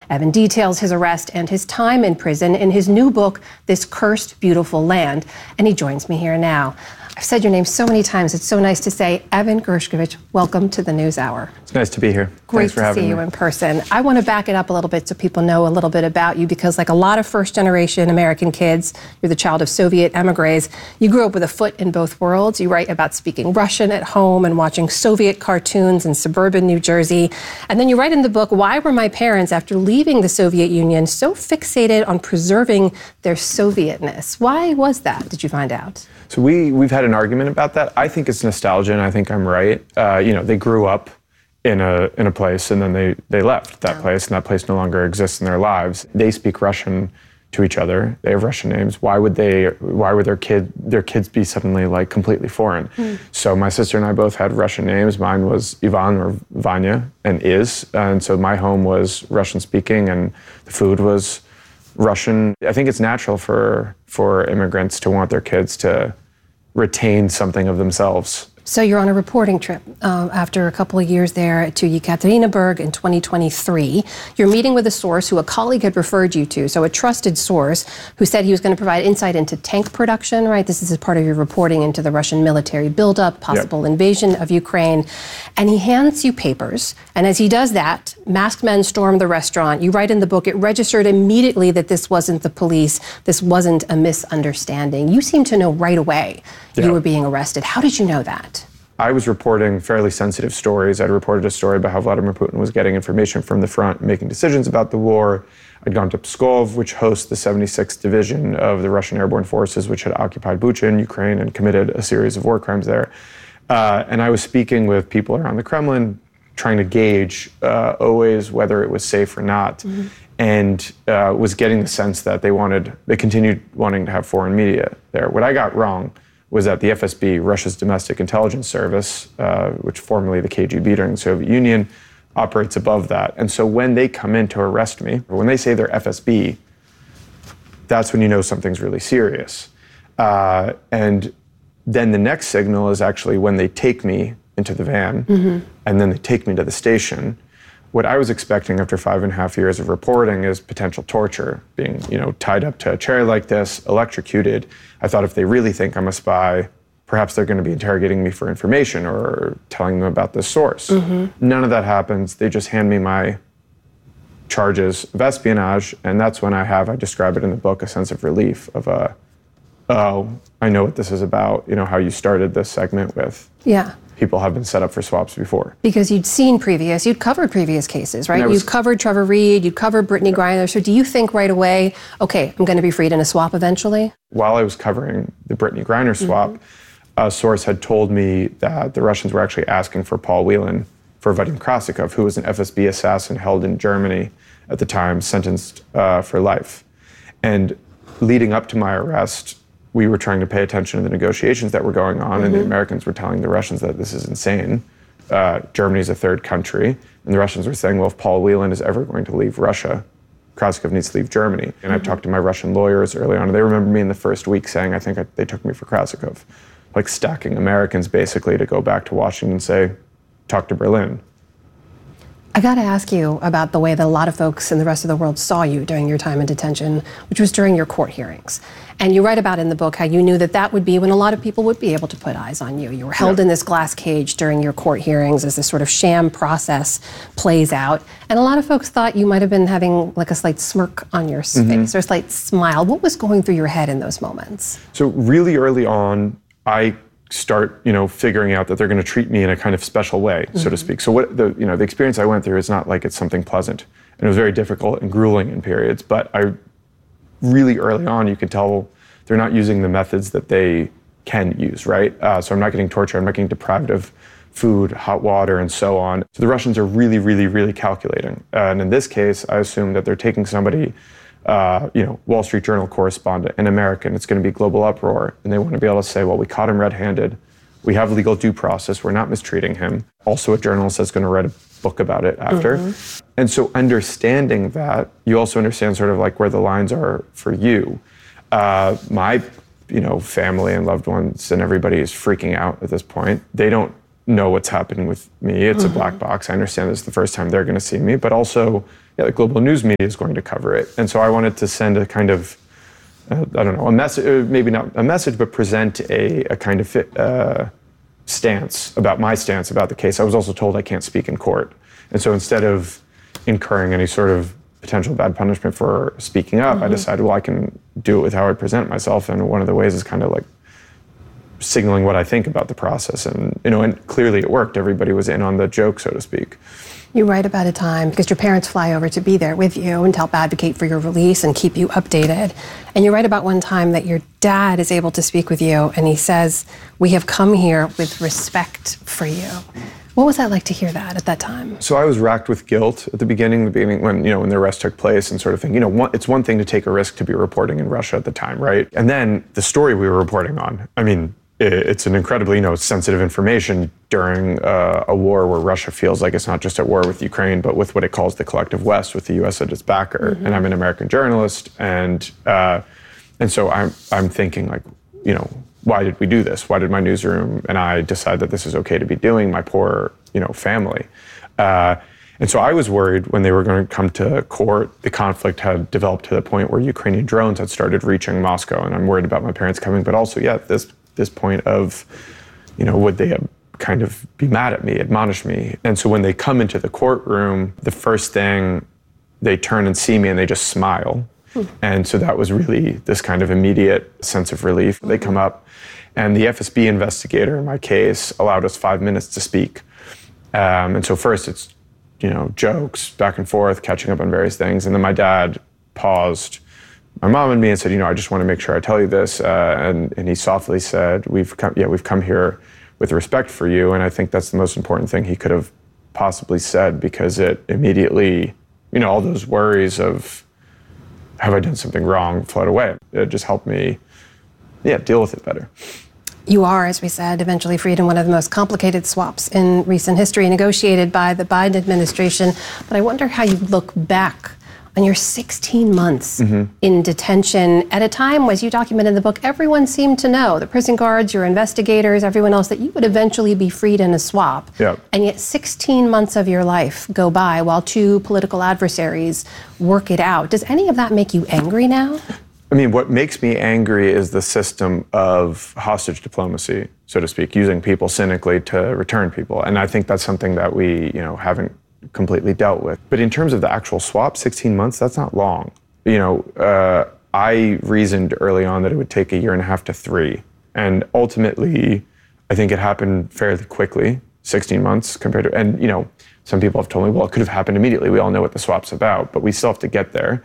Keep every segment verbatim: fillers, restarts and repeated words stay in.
Evan details his arrest and his time in prison in his new book, This Cursed Beautiful Land, and he joins me here now. I've said your name so many times, it's so nice to say, Evan Gershkovich, welcome to the NewsHour. It's nice to be here. Great Thanks for to having see me. you in person. I want to back it up a little bit so people know a little bit about you, because like a lot of first-generation American kids, you're the child of Soviet emigres. You grew up with a foot in both worlds. You write about speaking Russian at home and watching Soviet cartoons in suburban New Jersey. And then you write in the book, why were my parents, after leaving the Soviet Union, so fixated on preserving their Sovietness? Why was that, did you find out? So we, we've had an argument about that. I think it's nostalgia, and I think I'm right. Uh, you know, they grew up in a in a place, and then they, they left that place, and that place no longer exists in their lives. They speak Russian to each other. They have Russian names. Why would they? Why would their kid their kids be suddenly like completely foreign? Mm. So my sister and I both had Russian names. Mine was Ivan or Vanya, and is, and so my home was Russian speaking, and the food was Russian. I think it's natural for for immigrants to want their kids to retain something of themselves. So you're on a reporting trip um, after a couple of years there to Yekaterinburg in twenty twenty-three. You're meeting with a source who a colleague had referred you to, so a trusted source who said he was going to provide insight into tank production, right? This is part of your reporting into the Russian military buildup, possible yep. invasion of Ukraine. And he hands you papers. And as he does that, masked men storm the restaurant. You write in the book, it registered immediately that this wasn't the police. This wasn't a misunderstanding. You seem to know right away yeah. you were being arrested. How did you know that? I was reporting fairly sensitive stories. I'd reported a story about how Vladimir Putin was getting information from the front, making decisions about the war. I'd gone to Pskov, which hosts the seventy-sixth Division of the Russian Airborne Forces, which had occupied Bucha in Ukraine and committed a series of war crimes there. Uh, and I was speaking with people around the Kremlin, trying to gauge uh, always whether it was safe or not, mm-hmm. and uh, was getting the sense that they wanted, they continued wanting to have foreign media there. What I got wrong was that the F S B, Russia's domestic intelligence service, uh, which formerly the K G B during the Soviet Union, operates above that. And so when they come in to arrest me, or when they say they're F S B, that's when you know something's really serious. Uh, and then the next signal is actually when they take me into the van, mm-hmm. and then they take me to the station. What I was expecting after five and a half years of reporting is potential torture, being, you know, tied up to a chair like this, electrocuted. I thought if they really think I'm a spy, perhaps they're going to be interrogating me for information or telling them about the source. Mm-hmm. None of that happens. They just hand me my charges of espionage, and that's when I have, I describe it in the book, a sense of relief of a, oh, I know what this is about, you know, how you started this segment with. Yeah. People have been set up for swaps before. Because you'd seen previous, you'd covered previous cases, right? Was, you've covered Trevor Reed, you'd covered Brittany Griner. So do you think right away, okay, I'm going to be freed in a swap eventually? While I was covering the Brittany Griner swap, mm-hmm. a source had told me that the Russians were actually asking for Paul Whelan for Vadim Krasikov, who was an F S B assassin held in Germany at the time, sentenced uh, for life. And leading up to my arrest, we were trying to pay attention to the negotiations that were going on, mm-hmm. and the Americans were telling the Russians that this is insane. Uh, Germany's a third country, and the Russians were saying, well, if Paul Whelan is ever going to leave Russia, Krasikov needs to leave Germany. And mm-hmm. I talked to my Russian lawyers early on, and they remember me in the first week saying, I think I, they took me for Krasikov, like stacking Americans basically to go back to Washington and say, talk to Berlin. I got to ask you about the way that a lot of folks in the rest of the world saw you during your time in detention, which was during your court hearings. And you write about in the book how you knew that that would be when a lot of people would be able to put eyes on you. You were held yeah. in this glass cage during your court hearings as this sort of sham process plays out. And a lot of folks thought you might have been having like a slight smirk on your mm-hmm. face or a slight smile. What was going through your head in those moments? So really early on, I start, you know, figuring out that they're going to treat me in a kind of special way, mm-hmm. so to speak. So what the, you know, the experience I went through is not like it's something pleasant, and it was very difficult and grueling in periods. But I really early on, you could tell they're not using the methods that they can use, right? Uh, so I'm not getting tortured. I'm not getting deprived of food, hot water, and so on. So the Russians are really, really, really calculating. Uh, and in this case, I assume that they're taking somebody, Uh, you know, Wall Street Journal correspondent, an American, it's going to be global uproar. And they want to be able to say, well, we caught him red-handed. We have legal due process. We're not mistreating him. Also, a journalist that's going to write a book about it after. Mm-hmm. And so understanding that, you also understand sort of like where the lines are for you. Uh, my, you know, family and loved ones and everybody is freaking out at this point. They don't know what's happening with me. It's mm-hmm. a black box. I understand this is the first time they're going to see me, but also yeah, the global news media is going to cover it. And so I wanted to send a kind of, uh, I don't know, a message, maybe not a message, but present a, a kind of uh, stance about my stance about the case. I was also told I can't speak in court. And so instead of incurring any sort of potential bad punishment for speaking up, mm-hmm. I decided, well, I can do it with how I present myself. And one of the ways is kind of like signaling what I think about the process. And, you know, and clearly it worked. Everybody was in on the joke, so to speak. You write about a time, because your parents fly over to be there with you and to help advocate for your release and keep you updated. And you write about one time that your dad is able to speak with you, and he says, "We have come here with respect for you." What was that like to hear that at that time? So I was racked with guilt at the beginning, the beginning when, you know, when the arrest took place, and sort of think, you know, one, it's one thing to take a risk to be reporting in Russia at the time, right? And then the story we were reporting on, I mean, it's an incredibly, you know, sensitive information during uh, a war where Russia feels like it's not just at war with Ukraine, but with what it calls the collective West, with the U S as its backer. Mm-hmm. And I'm an American journalist, and uh, and so I'm I'm thinking like, you know, why did we do this? Why did my newsroom and I decide that this is okay to be doing? My poor, you know, family. Uh, and so I was worried when they were going to come to court. The conflict had developed to the point where Ukrainian drones had started reaching Moscow, and I'm worried about my parents coming. But also, yeah, this. this point of, you know, would they kind of be mad at me, admonish me? And so when they come into the courtroom, the first thing, they turn and see me and they just smile. Hmm. And so that was really this kind of immediate sense of relief. They come up, and the F S B investigator in my case allowed us five minutes to speak. Um, and so first it's, you know, jokes back and forth, catching up on various things. And then my dad paused my mom and me and said, you know, I just want to make sure I tell you this. Uh, and, and he softly said, we've come, yeah, we've come here with respect for you. And I think that's the most important thing he could have possibly said, because it immediately, you know, all those worries of, have I done something wrong, flood away. It just helped me, yeah, deal with it better. You are, as we said, eventually freed in one of the most complicated swaps in recent history, negotiated by the Biden administration. But I wonder how you look back on your sixteen months mm-hmm. in detention at a time, as you document in the book, everyone seemed to know, the prison guards, your investigators, everyone else, that you would eventually be freed in a swap. Yep. And yet sixteen months of your life go by while two political adversaries work it out. Does any of that make you angry now? I mean, what makes me angry is the system of hostage diplomacy, so to speak, using people cynically to return people. And I think that's something that we, you know, haven't completely dealt with. But in terms of the actual swap, sixteen months, that's not long. You know, uh, I reasoned early on that it would take a year and a half to three. And ultimately, I think it happened fairly quickly, sixteen months compared to, and you know, some people have told me, well, it could have happened immediately. We all know what the swap's about, but we still have to get there.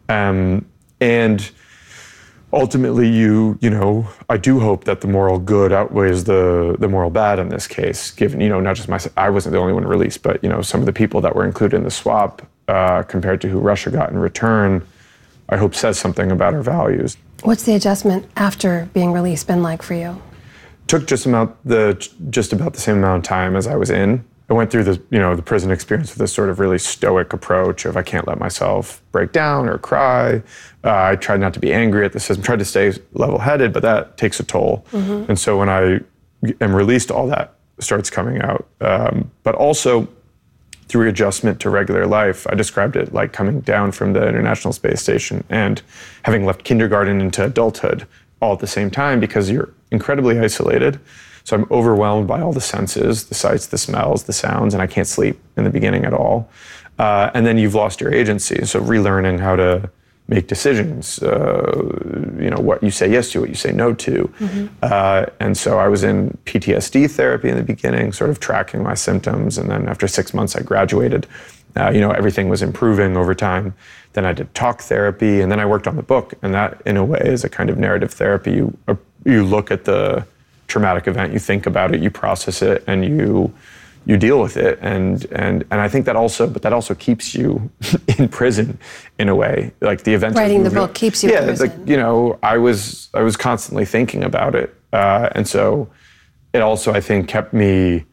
Um, and ultimately, you you know, I do hope that the moral good outweighs the the moral bad in this case, given, you know, not just myself, I wasn't the only one released, but, you know, some of the people that were included in the swap uh, compared to who Russia got in return, I hope says something about our values. What's the adjustment after being released been like for you? Took just about the just about the same amount of time as I was in. I went through the, you know, the prison experience with this sort of really stoic approach of I can't let myself break down or cry. Uh, I tried not to be angry at the system, tried to stay level-headed, but that takes a toll. Mm-hmm. And so when I am released, all that starts coming out. Um, but also through adjustment to regular life, I described it like coming down from the International Space Station and having left kindergarten into adulthood all at the same time, because you're incredibly isolated. So I'm overwhelmed by all the senses, the sights, the smells, the sounds, and I can't sleep in the beginning at all. Uh, and then you've lost your agency. So relearning how to make decisions, uh, you know, what you say yes to, what you say no to. Mm-hmm. Uh, and so I was in P T S D therapy in the beginning, sort of tracking my symptoms. And then after six months, I graduated. Uh, you know, everything was improving over time. Then I did talk therapy, and then I worked on the book. And that, in a way, is a kind of narrative therapy. You, uh, you look at the traumatic event, you think about it, you process it, and you you deal with it. And and and I think that also, but that also keeps you in prison in a way. Like the events. Writing the book keeps you yeah, in prison. Like, you know, I was I was constantly thinking about it, uh, and so it also, I think, kept me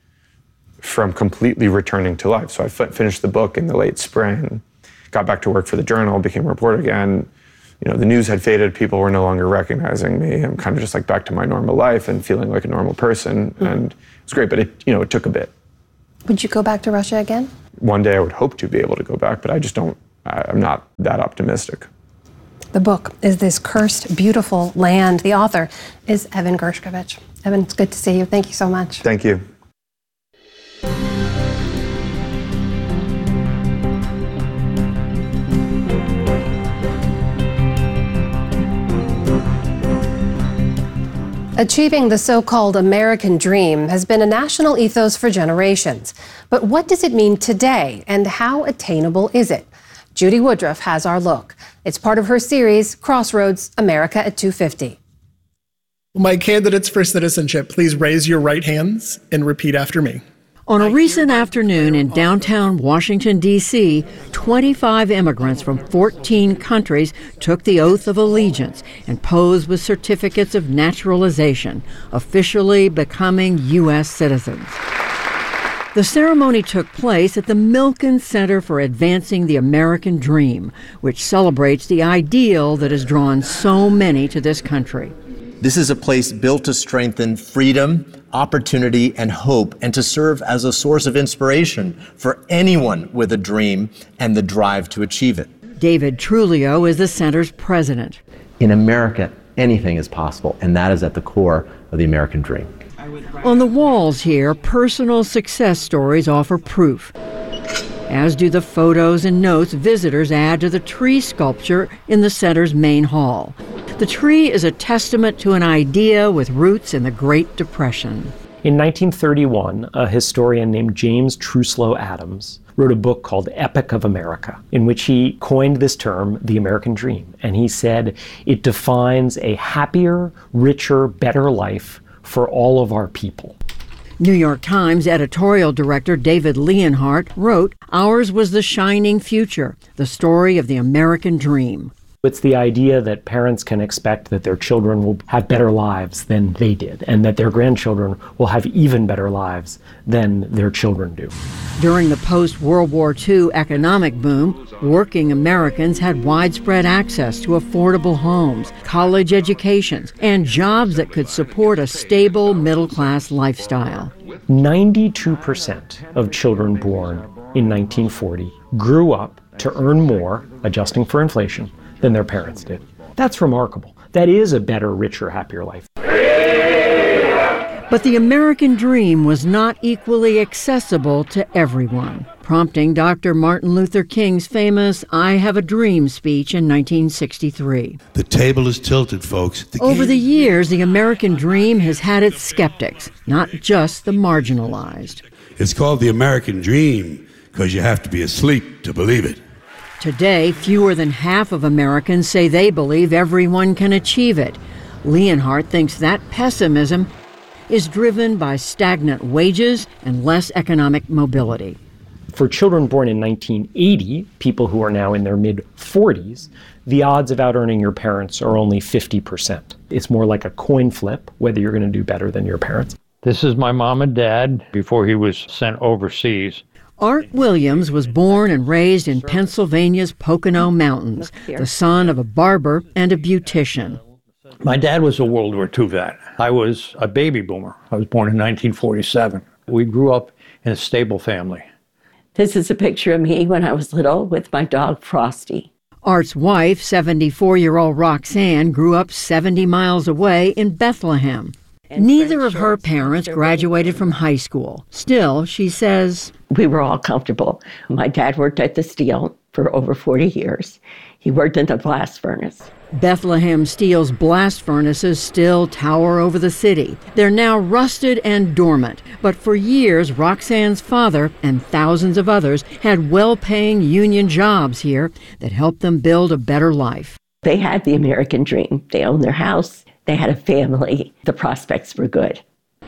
from completely returning to life. So I f- finished the book in the late spring, got back to work for the Journal, became a reporter again. You know, the news had faded, people were no longer recognizing me. I'm kind of just like back to my normal life and feeling like a normal person. Mm-hmm. And it was great, but it, you know, it took a bit. Would you go back to Russia again? One day I would hope to be able to go back, but I just don't I'm not that optimistic. The book is This Cursed Beautiful Land. The author is Evan Gershkovich. Evan, it's good to see you. Thank you so much. Thank you. Achieving the so-called American dream has been a national ethos for generations. But what does it mean today, and how attainable is it? Judy Woodruff has our look. It's part of her series, Crossroads, America at two fifty. My candidates for citizenship, please raise your right hands and repeat after me. On a recent afternoon in downtown Washington, D C, twenty-five immigrants from fourteen countries took the oath of allegiance and posed with certificates of naturalization, officially becoming U S citizens. The ceremony took place at the Milken Center for Advancing the American Dream, which celebrates the ideal that has drawn so many to this country. This is a place built to strengthen freedom, opportunity, and hope, and to serve as a source of inspiration for anyone with a dream and the drive to achieve it. David Trulio is the center's president. In America, anything is possible, and that is at the core of the American dream. On the walls here, personal success stories offer proof, as do the photos and notes visitors add to the tree sculpture in the center's main hall. The tree is a testament to an idea with roots in the Great Depression. In nineteen thirty-one, a historian named James Truslow Adams wrote a book called Epic of America, in which he coined this term, the American Dream. And he said it defines a happier, richer, better life for all of our people. New York Times editorial director David Leonhardt wrote, "Ours was the shining future, the story of the American dream." It's the idea that parents can expect that their children will have better lives than they did, and that their grandchildren will have even better lives than their children do. During the post-World War Two economic boom, working Americans had widespread access to affordable homes, college educations, and jobs that could support a stable middle-class lifestyle. ninety-two percent of children born in nineteen forty grew up to earn more, adjusting for inflation, than their parents did. That's remarkable. That is a better, richer, happier life. But the American dream was not equally accessible to everyone, prompting Doctor Martin Luther King's famous I Have a Dream speech in nineteen sixty-three. The table is tilted, folks. The Over game- the years, the American dream has had its skeptics, not just the marginalized. It's called the American dream because you have to be asleep to believe it. Today, fewer than half of Americans say they believe everyone can achieve it. Leonhardt thinks that pessimism is driven by stagnant wages and less economic mobility. For children born in nineteen eighty, people who are now in their mid-forties, the odds of out-earning your parents are only fifty percent. It's more like a coin flip, whether you're going to do better than your parents. This is my mom and dad before he was sent overseas. Art Williams was born and raised in Pennsylvania's Pocono Mountains, the son of a barber and a beautician. My dad was a World War Two vet. I was a baby boomer. I was born in nineteen forty-seven. We grew up in a stable family. This is a picture of me when I was little with my dog Frosty. Art's wife, seventy-four-year-old Roxanne, grew up seventy miles away in Bethlehem. Neither of her parents graduated from high school. Still, she says, we were all comfortable. My dad worked at the steel for over forty years. He worked in the blast furnace. Bethlehem Steel's blast furnaces still tower over the city. They're now rusted and dormant, but for years, Roxanne's father and thousands of others had well-paying union jobs here that helped them build a better life. They had the American dream. They owned their house. They had a family. The prospects were good.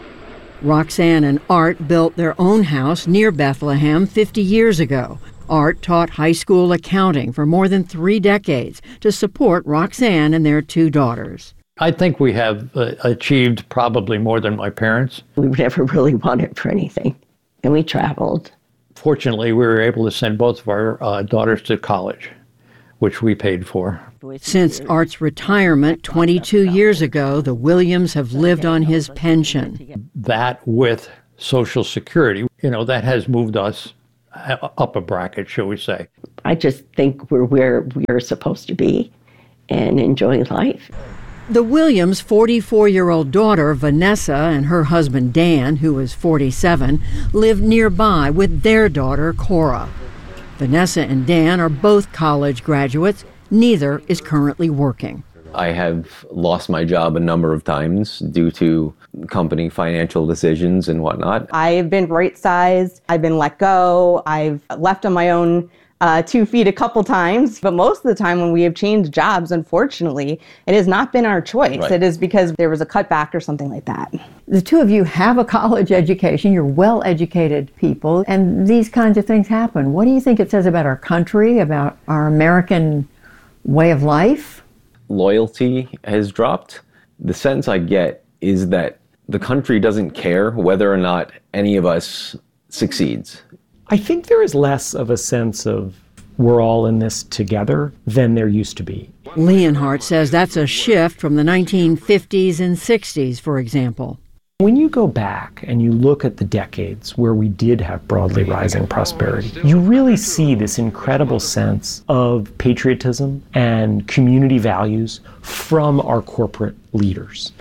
Roxanne and Art built their own house near Bethlehem fifty years ago. Art taught high school accounting for more than three decades to support Roxanne and their two daughters. I think we have uh, achieved probably more than my parents. We never really wanted for anything, and we traveled. Fortunately, we were able to send both of our uh, daughters to college, which we paid for. Since Art's retirement twenty-two years ago, the Williams have lived on his pension. That with Social Security, you know, that has moved us upper bracket, shall we say. I just think we're where we're supposed to be and enjoying life. The Williams' forty-four-year-old daughter, Vanessa, and her husband, Dan, who is forty-seven, live nearby with their daughter, Cora. Vanessa and Dan are both college graduates. Neither is currently working. I have lost my job a number of times due to company financial decisions and whatnot. I've been right-sized. I've been let go. I've left on my own uh, two feet a couple times. But most of the time when we have changed jobs, unfortunately, it has not been our choice. Right. It is because there was a cutback or something like that. The two of you have a college education. You're well-educated people, and these kinds of things happen. What do you think it says about our country, about our American way of life? Loyalty has dropped. The sense I get is that the country doesn't care whether or not any of us succeeds. I think there is less of a sense of we're all in this together than there used to be. Leonhardt says that's a shift from the nineteen fifties and sixties, for example. When you go back and you look at the decades where we did have broadly rising prosperity, you really see this incredible sense of patriotism and community values from our corporate leaders.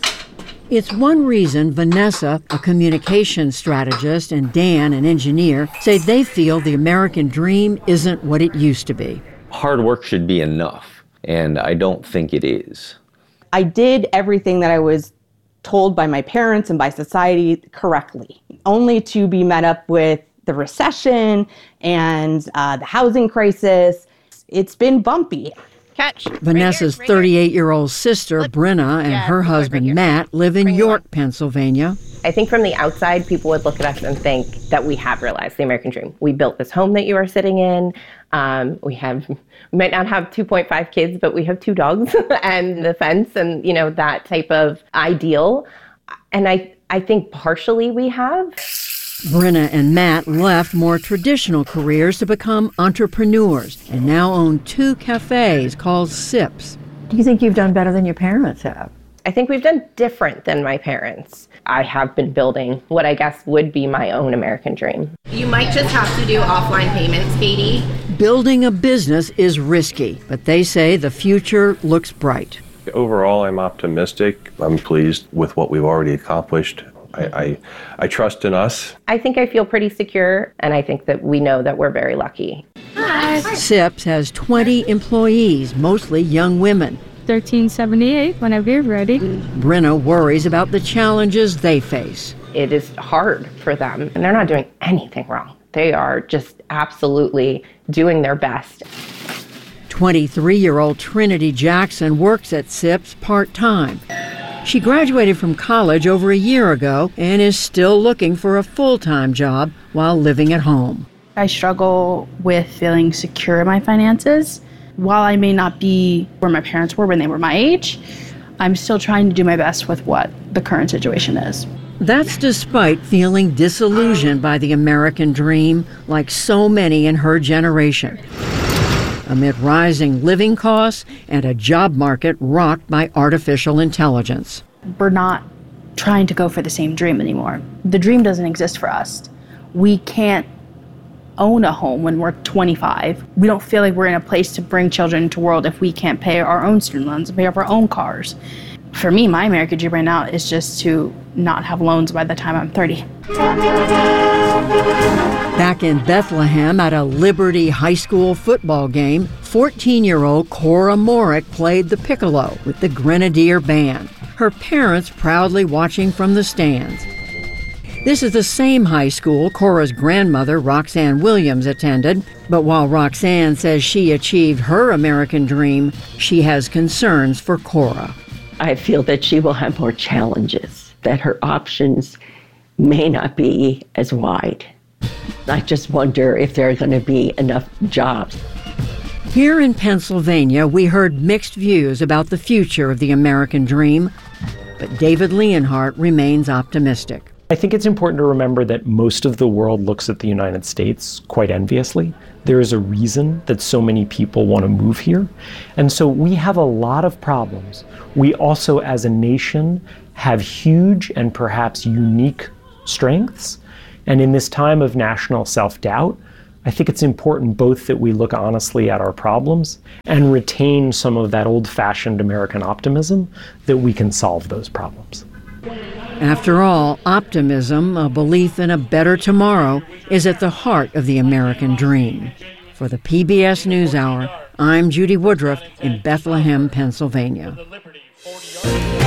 It's one reason Vanessa, a communications strategist, and Dan, an engineer, say they feel the American dream isn't what it used to be. Hard work should be enough, and I don't think it is. I did everything that I was told by my parents and by society correctly, only to be met up with the recession and uh, the housing crisis. It's been bumpy. Catch. Vanessa's right here, right thirty-eight-year-old sister, Flip. Brenna, and yeah, her husband, right Matt, live in Bring York, Pennsylvania. I think from the outside, people would look at us and think that we have realized the American dream. We built this home that you are sitting in. Um, we have, we might not have two point five kids, but we have two dogs and the fence and, you know, that type of ideal. And I, I think partially we have. Brenna and Matt left more traditional careers to become entrepreneurs and now own two cafes called Sips. Do you think you've done better than your parents have? I think we've done different than my parents. I have been building what I guess would be my own American dream. You might just have to do offline payments, Katie. Building a business is risky, but they say the future looks bright. Overall, I'm optimistic. I'm pleased with what we've already accomplished. I, I, I trust in us. I think I feel pretty secure, and I think that we know that we're very lucky. Hi. Sips has twenty employees, mostly young women. thirteen seventy-eight, whenever you're ready. Brenna worries about the challenges they face. It is hard for them, and they're not doing anything wrong. They are just absolutely doing their best. twenty-three-year-old Trinity Jackson works at Sips part-time. She graduated from college over a year ago and is still looking for a full-time job while living at home. I struggle with feeling secure in my finances. While I may not be where my parents were when they were my age, I'm still trying to do my best with what the current situation is. That's despite feeling disillusioned by the American dream, like so many in her generation, amid rising living costs and a job market rocked by artificial intelligence. We're not trying to go for the same dream anymore. The dream doesn't exist for us. We can't own a home when we're twenty-five. We don't feel like we're in a place to bring children into the world if we can't pay our own student loans and pay off our own cars. For me, my American dream right now is just to not have loans by the time I'm thirty. Back in Bethlehem at a Liberty High School football game, fourteen-year-old Cora Morick played the piccolo with the Grenadier Band, her parents proudly watching from the stands. This is the same high school Cora's grandmother, Roxanne Williams, attended, but while Roxanne says she achieved her American dream, she has concerns for Cora. I feel that she will have more challenges, that her options may not be as wide. I just wonder if there are going to be enough jobs. Here in Pennsylvania, we heard mixed views about the future of the American dream, but David Leonhardt remains optimistic. I think it's important to remember that most of the world looks at the United States quite enviously. There is a reason that so many people want to move here. And so we have a lot of problems. We also, as a nation, have huge and perhaps unique strengths. And in this time of national self-doubt, I think it's important both that we look honestly at our problems and retain some of that old-fashioned American optimism that we can solve those problems. After all, optimism, a belief in a better tomorrow, is at the heart of the American dream. For the P B S NewsHour, I'm Judy Woodruff in Bethlehem, Pennsylvania.